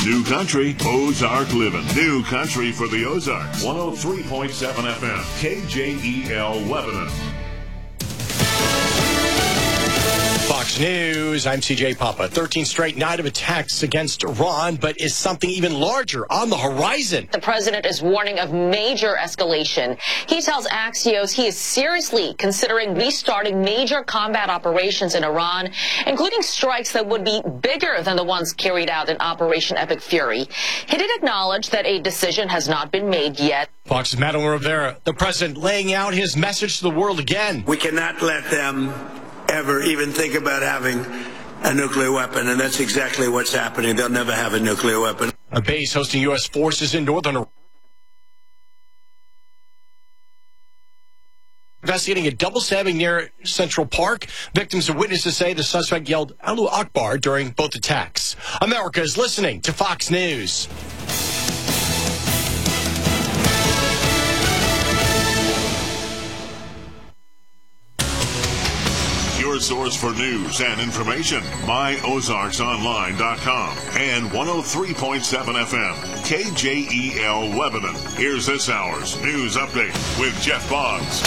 New Country, Ozark Living. New Country for the Ozarks. 103.7 FM, KJEL Lebanon. Fox News, I'm CJ Papa. 13th straight night of attacks against Iran, but is something even larger on the horizon? The president is warning of major escalation. He tells Axios he is seriously considering restarting major combat operations in Iran, including strikes that would be bigger than the ones carried out in Operation Epic Fury. He did acknowledge that a decision has not been made yet. Fox's Madeline Rivera, the president laying out his message to the world again. We cannot let them ever even think about having a nuclear weapon, and that's exactly what's happening. They'll never have a nuclear weapon. A base hosting U.S. forces in northern Iran. Investigating a double stabbing near Central Park. Victims and witnesses say the suspect yelled Allahu Akbar during both attacks. America is listening to Fox News. Your source for news and information. MyOzarksOnline.com and 103.7 FM, KJEL Lebanon. Here's this hour's news update with Jeff Boggs.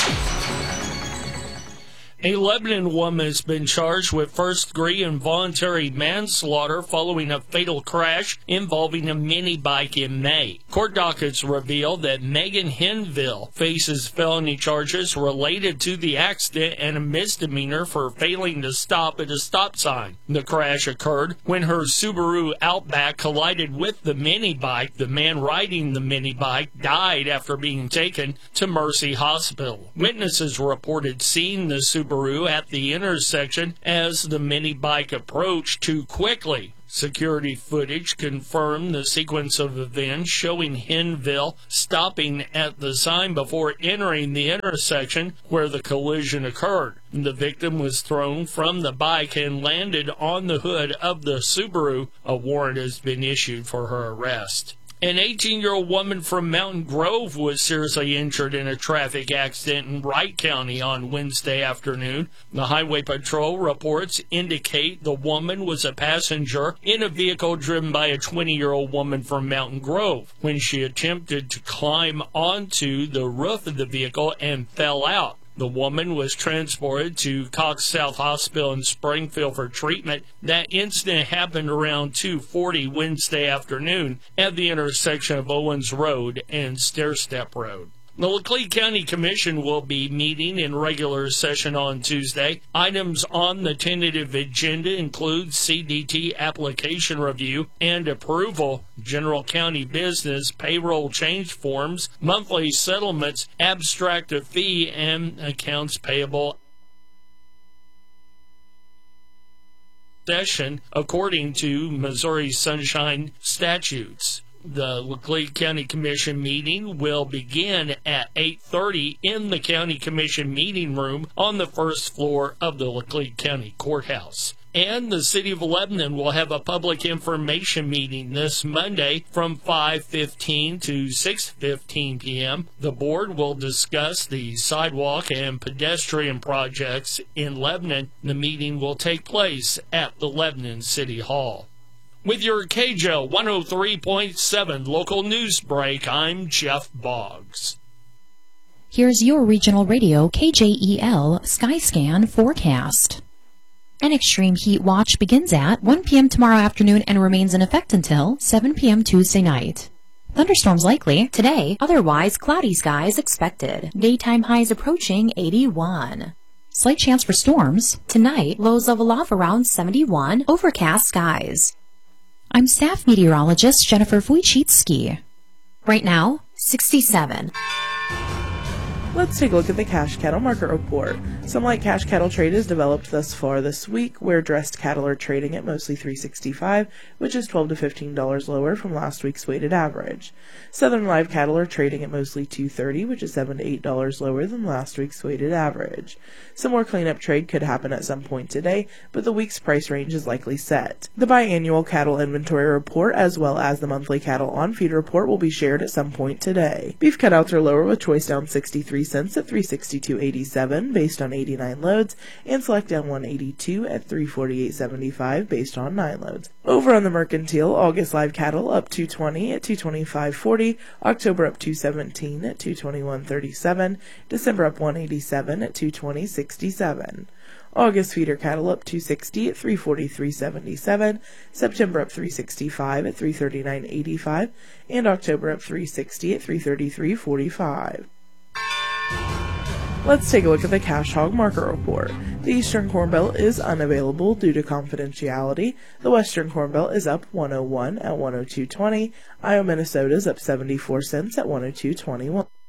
A Lebanon woman has been charged with first-degree involuntary manslaughter following a fatal crash involving a mini bike in May. Court dockets reveal that Megan Hinville faces felony charges related to the accident and a misdemeanor for failing to stop at a stop sign. The crash occurred when her Subaru Outback collided with the mini bike. The man riding the mini bike died after being taken to Mercy Hospital. Witnesses reported seeing the Subaru at the intersection as the mini bike approached too quickly. Security footage confirmed the sequence of events showing Hinville stopping at the sign before entering the intersection where the collision occurred. The victim was thrown from the bike and landed on the hood of the Subaru. A warrant has been issued for her arrest. An 18-year-old woman from Mountain Grove was seriously injured in a traffic accident in Wright County on Wednesday afternoon. The Highway Patrol reports indicate the woman was a passenger in a vehicle driven by a 20-year-old woman from Mountain Grove when she attempted to climb onto the roof of the vehicle and fell out. The woman was transported to Cox South Hospital in Springfield for treatment. That incident happened around 2:40 Wednesday afternoon at the intersection of Owens Road and Stairstep Road. The Laclede County Commission will be meeting in regular session on Tuesday. Items on the tentative agenda include CDT application review and approval, general county business, payroll change forms, monthly settlements, abstract of fee, and accounts payable session according to Missouri Sunshine statutes. The Laclede County Commission meeting will begin at 8:30 in the County Commission meeting room on the first floor of the Laclede County Courthouse. And the City of Lebanon will have a public information meeting this Monday from 5:15 to 6:15 p.m. The board will discuss the sidewalk and pedestrian projects in Lebanon. The meeting will take place at the Lebanon City Hall. With your KJEL 103.7 local news break, I'm Jeff Boggs. Here's your regional radio KJEL Skyscan forecast. An extreme heat watch begins at 1 p.m. tomorrow afternoon and remains in effect until 7 p.m. Tuesday night. Thunderstorms likely today, otherwise cloudy skies expected. Daytime highs approaching 81. Slight chance for storms. Tonight, lows level off around 71, overcast skies. I'm staff meteorologist Jennifer Wojcicki. Right now, 67. Let's take a look at the cash cattle market report. Some light cash cattle trade is developed thus far this week, where dressed cattle are trading at mostly $365, which is $12 to $15 lower from last week's weighted average. Southern live cattle are trading at mostly $230, which is $7 to $8 lower than last week's weighted average. Some more cleanup trade could happen at some point today, but the week's price range is likely set. The biannual cattle inventory report, as well as the monthly cattle on feed report, will be shared at some point today. Beef cutouts are lower, with choice down 63 3 cents at 362.87 based on 89 loads, and select down 182 at 348.75 based on 9 loads. Over on the mercantile, August live cattle up 220 at 225.40, October up 217 at 221.37, December up 187 at 220.67. August feeder cattle up 260 at 343.77, September up 365 at 339.85, and October up 360 at 333.45. Let's take a look at the Cash Hog Market Report. The Eastern Corn Belt is unavailable due to confidentiality. The Western Corn Belt is up 101 at 102.20. Iowa, Minnesota is up 74 cents at 102.21.